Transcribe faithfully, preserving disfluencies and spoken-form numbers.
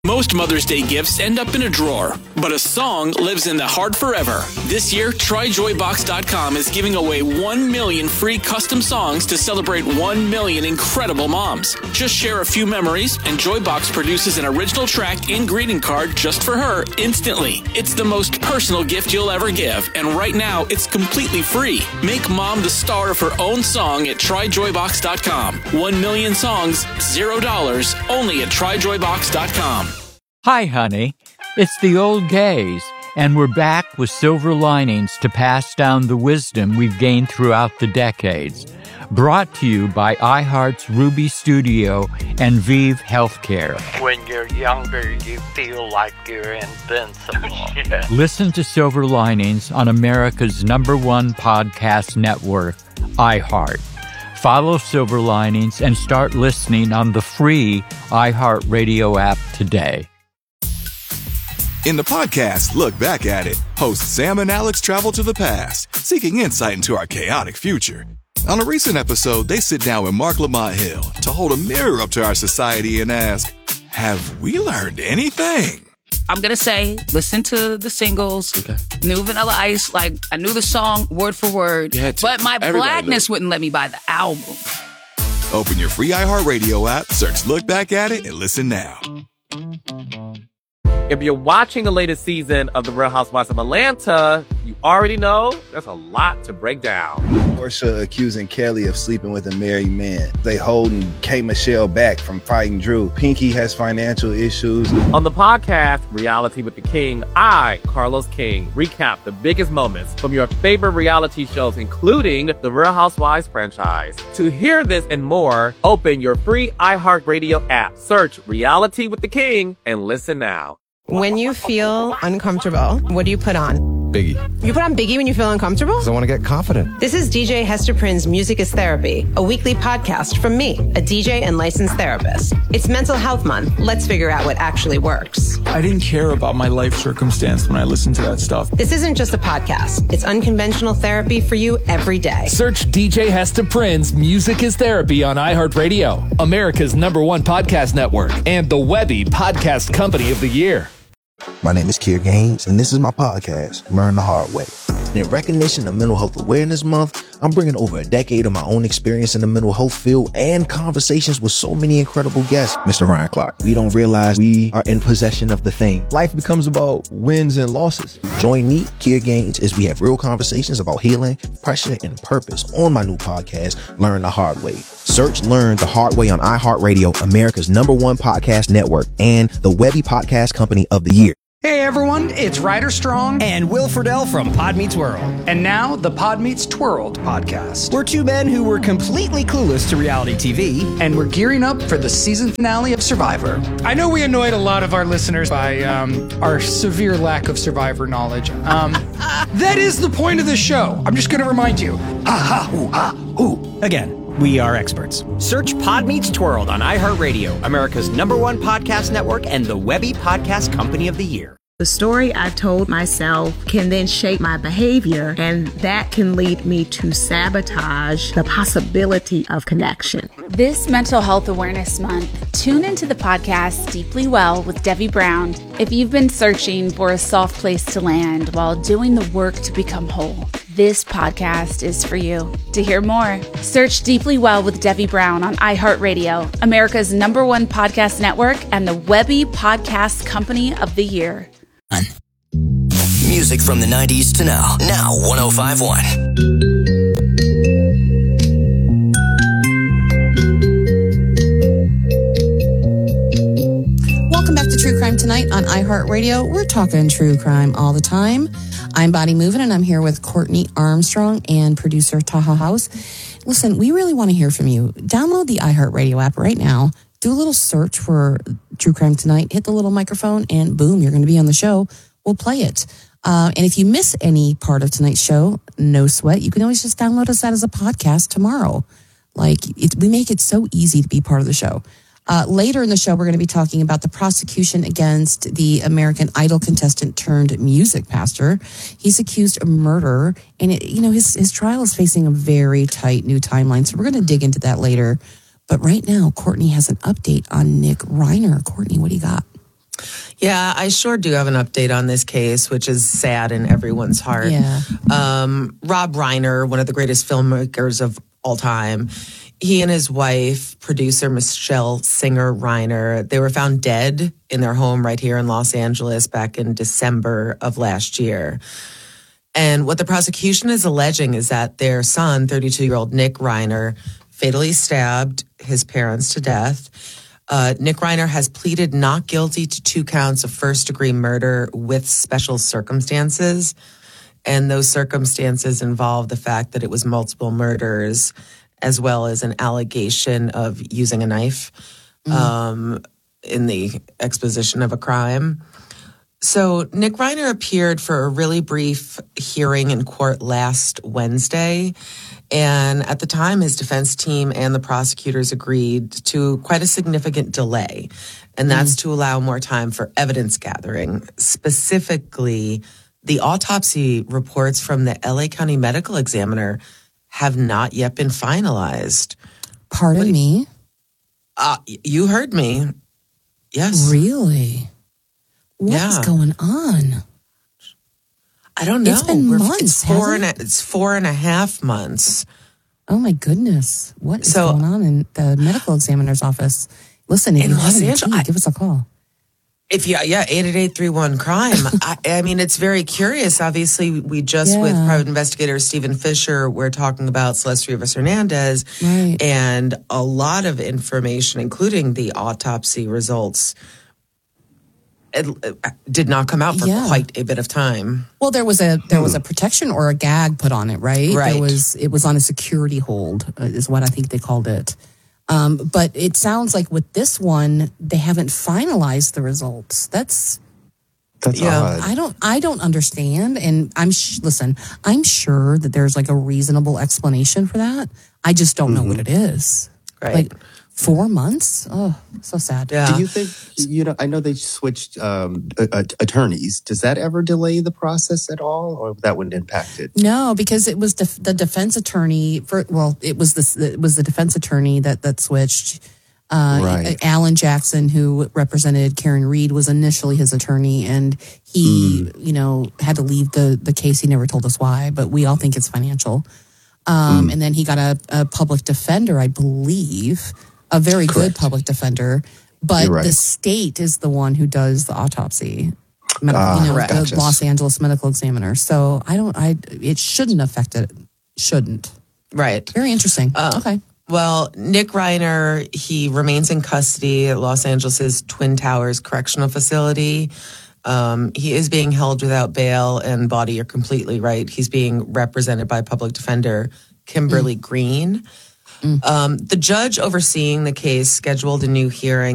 Most Mother's Day gifts end up in a drawer, but a song lives in the heart forever. This year, try joy box dot com is giving away one million free custom songs to celebrate one million incredible moms. Just share a few memories, and Joybox produces an original track and greeting card just for her instantly. It's the most personal gift you'll ever give, and right now, it's completely free. Make mom the star of her own song at try joy box dot com. One million songs, zero dollars, only at try joy box dot com. Hi, honey. It's the old gays, and we're back with silver linings to pass down the wisdom we've gained throughout the decades. Brought to you by iHeart's Ruby Studio and Vive Healthcare. When you're younger, you feel like you're invincible. Yeah. Listen to Silver Linings on America's number one podcast network, iHeart. Follow Silver Linings and start listening on the free iHeartRadio app today. In the podcast, Look Back at It, hosts Sam and Alex travel to the past, seeking insight into our chaotic future. On a recent episode, they sit down with Mark Lamont Hill to hold a mirror up to our society and ask, have we learned anything? I'm going to say, listen to the singles, okay. New Vanilla Ice, like, I knew the song word for word, but my blackness wouldn't let me buy the album. Open your free iHeartRadio app, search Look Back at It, and listen now. If you're watching the latest season of The Real Housewives of Atlanta, you already know there's a lot to break down. Porsha accusing Kelly of sleeping with a married man. They holding K. Michelle back from fighting Drew. Pinky has financial issues. On the podcast, Reality with the King, I, Carlos King, recap the biggest moments from your favorite reality shows, including the Real Housewives franchise. To hear this and more, open your free iHeartRadio app, search Reality with the King, and listen now. When you feel uncomfortable, what do you put on? Biggie. You put on Biggie when you feel uncomfortable? Because I want to get confident. This is D J Hester Prynne's Music is Therapy, a weekly podcast from me, a D J and licensed therapist. It's Mental Health Month. Let's figure out what actually works. I didn't care about my life circumstance when I listened to that stuff. This isn't just a podcast. It's unconventional therapy for you every day. Search D J Hester Prynne's Music is Therapy on iHeartRadio, America's number one podcast network, and the Webby Podcast Company of the Year. My name is Kier Gaines, and this is my podcast, Learn the Hard Way. In recognition of Mental Health Awareness Month, I'm bringing over a decade of my own experience in the mental health field and conversations with so many incredible guests. Mister Ryan Clark, we don't realize we are in possession of the thing. Life becomes about wins and losses. Join me, Kier Gaines, as we have real conversations about healing, pressure, and purpose on my new podcast, Learn the Hard Way. Search Learn the Hard Way on iHeartRadio, America's number one podcast network, and the Webby Podcast Company of the Year. Hey everyone, it's Ryder Strong and Will Friedle from Pod Meets World. And now, the Pod Meets Twirled podcast. We're two men who were completely clueless to reality T V, and we're gearing up for the season finale of Survivor. I know we annoyed a lot of our listeners by um, our severe lack of Survivor knowledge. Um, that is the point of this show. I'm just going to remind you. Ah, ha, ooh, ah, ooh. Again. We are experts. Search Pod Meets Twirled on iHeartRadio, America's number one podcast network, and the Webby Podcast Company of the Year. The story I told myself can then shape my behavior, and that can lead me to sabotage the possibility of connection. This Mental Health Awareness Month, tune into the podcast Deeply Well with Debbie Brown. If you've been searching for a soft place to land while doing the work to become whole, this podcast is for you. To hear more, search Deeply Well with Debbie Brown on iHeartRadio, America's number one podcast network, and the Webby Podcast Company of the Year. Music from the nineties to now. Now one oh five point one. Welcome back to True Crime Tonight on iHeartRadio. We're talking true crime all the time. I'm Body Movin', and I'm here with Courtney Armstrong and producer Taha House. Listen, we really want to hear from you. Download the iHeartRadio app right now. Do a little search for True Crime Tonight. Hit the little microphone, and boom, you're going to be on the show. We'll play it. Uh, and if you miss any part of tonight's show, no sweat. You can always just download us that as a podcast tomorrow. Like, it, we make it so easy to be part of the show. Uh, later in the show, we're going to be talking about the prosecution against the American Idol contestant turned music pastor. He's accused of murder, and it, you know his his trial is facing a very tight new timeline. So we're going to dig into that later. But right now, Courtney has an update on Nick Reiner. Courtney, what do you got? Yeah, I sure do have an update on this case, which is sad in everyone's heart. Yeah. Um, Rob Reiner, one of the greatest filmmakers of all time, he and his wife, producer Michelle Singer Reiner, they were found dead in their home right here in Los Angeles back in December of last year. And what the prosecution is alleging is that their son, thirty-two-year-old Nick Reiner, fatally stabbed his parents to death. Uh, Nick Reiner has pleaded not guilty to two counts of first-degree murder with special circumstances. And those circumstances involve the fact that it was multiple murders as well as an allegation of using a knife mm. um, in the exposition of a crime. So Nick Reiner appeared for a really brief hearing in court last Wednesday. And at the time, his defense team and the prosecutors agreed to quite a significant delay. And that's mm. to allow more time for evidence gathering. Specifically, the autopsy reports from the L A County Medical Examiner have not yet been finalized. Pardon but, me? Uh, you heard me. Yes. Really? What's yeah. going on? I don't know. It's been We're, months. It's four, and it? a, it's four and a half months. Oh, my goodness. What is so, going on in the medical examiner's office? Listen, if in you Los have Angeles, any, give us a call. If you, yeah, eight eight eight three one crime. I, I mean, it's very curious. Obviously, we just, yeah. with private investigator Stephen Fisher, we're talking about Celeste Rivas Hernandez. Right. And a lot of information, including the autopsy results, it, it did not come out for yeah. quite a bit of time. Well, there was a there was a protection or a gag put on it, right? Right. There was it was on a security hold, uh, is what I think they called it. Um, but it sounds like with this one, they haven't finalized the results. That's that's yeah. odd. I don't I don't understand. And I'm sh- listen, I'm sure that there's like a reasonable explanation for that. I just don't mm-hmm. know what it is. Right. Like four months? Oh, so sad. Yeah. Do you think, you know, I know they switched um, uh, attorneys. Does that ever delay the process at all, or that wouldn't impact it? No, because it was def- the defense attorney for, well, it was the, it was the defense attorney that, that switched. Uh, right. Alan Jackson, who represented Karen Reed, was initially his attorney, and he, mm. you know, had to leave the, the case. He never told us why, but we all think it's financial. Um, mm. And then he got a, a public defender, I believe. A very Correct. Good public defender, but right. the state is the one who does the autopsy. Medical, uh, you know, right. the gotcha. Los Angeles Medical Examiner. So I don't. I it shouldn't affect it. Shouldn't. Right. Very interesting. Uh, okay. Well, Nick Reiner, he remains in custody at Los Angeles' Twin Towers Correctional Facility. Um, he is being held without bail, and Body, you're completely right. He's being represented by public defender Kimberly mm. Green. Mm. Um, the judge overseeing the case scheduled a new hearing